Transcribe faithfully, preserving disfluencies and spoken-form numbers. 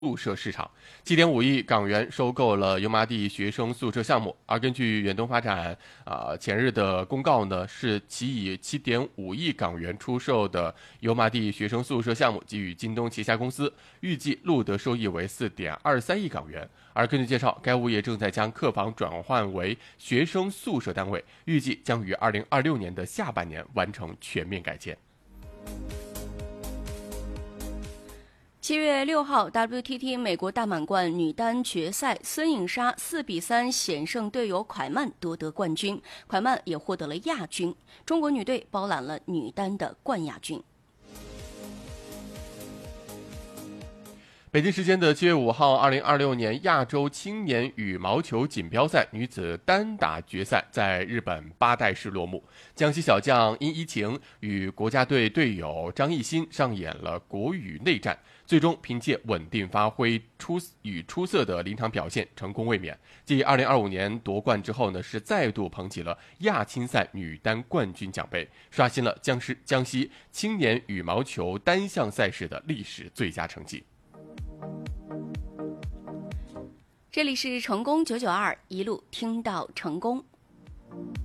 宿舍市场，七点五亿港元收购了油麻地学生宿舍项目。而根据远东发展啊、呃、前日的公告呢，是其以七点五亿港元出售的油麻地学生宿舍项目给予京东旗下公司，预计录得收益为四点二三亿港元。而根据介绍，该物业正在将客房转换为学生宿舍单位，预计将于二零二六年的下半年完成全面改建。 七月六号 ，W T T 美国大满贯女单决赛，孙颖莎四比三险胜队友蒯曼夺得冠军，蒯曼也获得了亚军。中国女队包揽了女单的冠亚军。 北京时间的七月五号，二零二六年亚洲青年羽毛球锦标赛女子单打决赛在日本八代市落幕。江西小将殷一晴与国家队队友张艺兴上演了国羽内战，最终凭借稳定发挥出与出色的临场表现，成功卫冕。继二零二五年夺冠之后呢，是再度捧起了亚青赛女单冠军奖杯，刷新了江西江西青年羽毛球单项赛事的历史最佳成绩。 这里是成功九九二，一路听到成功。